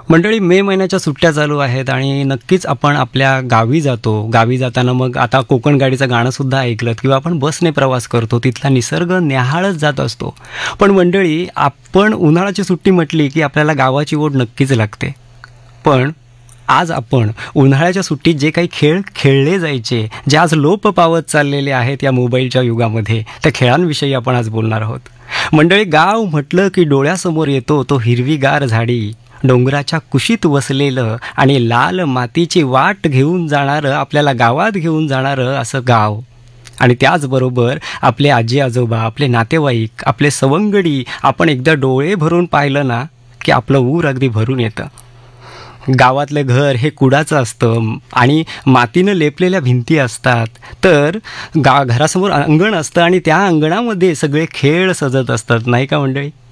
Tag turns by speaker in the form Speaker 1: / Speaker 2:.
Speaker 1: मंडळी, मे महिन्याच्या सुट्ट्या चालू आहेत आणि नक्कीच आपण आपल्या गावी जातो. गावी जाताना मग आता कोकण गाडीचं गाणंसुद्धा ऐकलत किंवा आपण बसने प्रवास करतो. तिथला निसर्ग न्याहाळत जात असतो. पण मंडळी, आपण उन्हाळ्याची सुट्टी म्हटली की आपल्याला गावाची ओढ नक्कीच लागते. पण आज आपण उन्हाळ्याच्या सुट्टीत जे काही खेळ खेळले जायचे, जे आज लोप पावत चाललेले आहेत या मोबाईलच्या युगामध्ये, त्या खेळांविषयी आपण आज बोलणार आहोत. मंडळी, गाव म्हटलं की डोळ्यासमोर येतो तो हिरवीगार झाडी, डोंगराच्या कुशीत वसलेलं आणि लाल मातीची वाट घेऊन जाणारं, आपल्याला गावात घेऊन जाणारं असं गाव. आणि त्याचबरोबर आपले आजी आजोबा, आपले नातेवाईक, आपले सवंगडी आपण एकदा डोळे भरून पाहिलं ना की आपलं ऊर अगदी भरून येतं. गावातलं घर हे कुडाचं असतं आणि मातीनं लेपलेल्या भिंती असतात. तर घरासमोर अंगण असतं आणि त्या अंगणामध्ये सगळे खेळ सजत असतात, नाही का मंडळी?